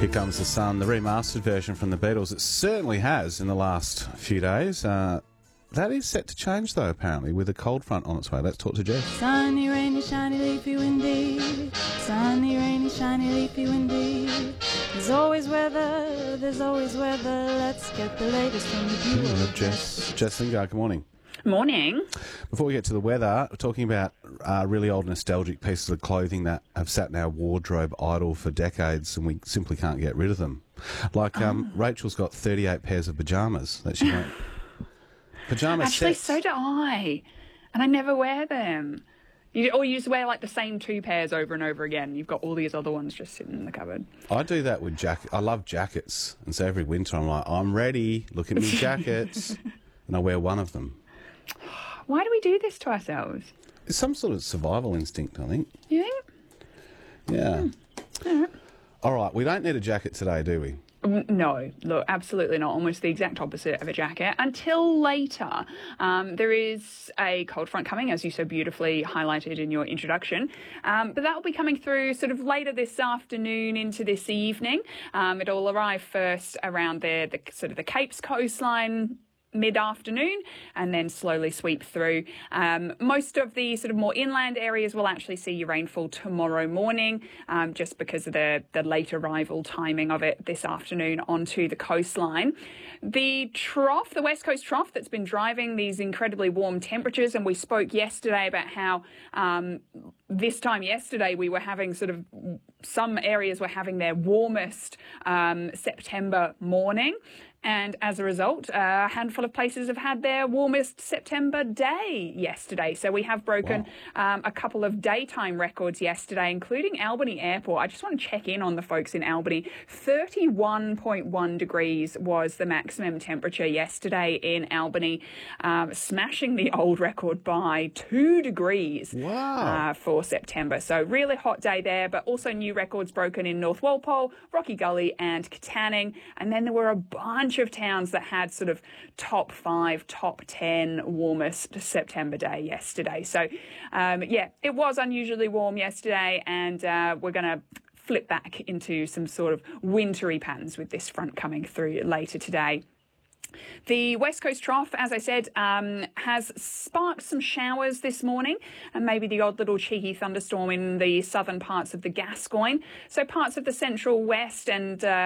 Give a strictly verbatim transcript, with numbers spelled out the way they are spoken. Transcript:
Here Comes the Sun, the remastered version from the Beatles. It certainly has in the last few days. Uh, that is set to change, though, apparently, with a cold front on its way. Let's talk to Jeff. Sunny, rainy, shiny, leafy, windy. Sunny, rainy, shiny, leafy, windy. There's always weather, there's always weather. Let's get the latest from the Bureau of Jess. Jess Lingard, good morning. Morning. Before we get to the weather, we're talking about uh, really old nostalgic pieces of clothing that have sat in our wardrobe idle for decades and we simply can't get rid of them. Like um, oh. Rachel's got thirty-eight pairs of pyjamas that she won't... Pyjama Actually, sets. so do I. And I never wear them. You, or you just wear like the same two pairs over and over again. You've got all these other ones just sitting in the cupboard. I do that with jacket. I love jackets. And so every winter I'm like, I'm ready. Look at me jackets. And I wear one of them. Why do we do this to ourselves? It's some sort of survival instinct, I think. You think? Yeah. Mm. All right. All right, we don't need a jacket today, do we? No, look, absolutely not. Almost the exact opposite of a jacket. Until later, um, there is a cold front coming, as you so beautifully highlighted in your introduction. Um, but that will be coming through sort of later this afternoon into this evening. Um, it'll arrive first around there, the sort of the Capes coastline, mid-afternoon, and then slowly sweep through. Um, most of the sort of more inland areas will actually see your rainfall tomorrow morning, um, just because of the, the late arrival timing of it this afternoon onto the coastline. The trough, the West Coast trough that's been driving these incredibly warm temperatures, and we spoke yesterday about how um, this time yesterday we were having sort of some areas were having their warmest um, September morning. And as a result, a handful of places have had their warmest September day yesterday. So we have broken wow. um, a couple of daytime records yesterday, including Albany Airport. I just want to check in on the folks in Albany. thirty-one point one degrees was the maximum temperature yesterday in Albany, um, smashing the old record by two degrees wow. uh, for September. So really hot day there, but also new records broken in North Walpole, Rocky Gully and Katanning. And then there were a bunch of towns that had sort of top five, top ten warmest September day yesterday. So, um, yeah, it was unusually warm yesterday, and uh, we're going to flip back into some sort of wintry patterns with this front coming through later today. The West Coast trough, as I said, um, has sparked some showers this morning and maybe the odd little cheeky thunderstorm in the southern parts of the Gascoyne. So parts of the central west and uh,